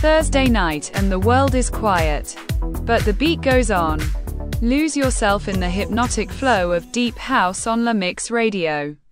Thursday night and the world is quiet. But the beat goes on. Lose yourself in the hypnotic flow of deep house on La Mix Radio.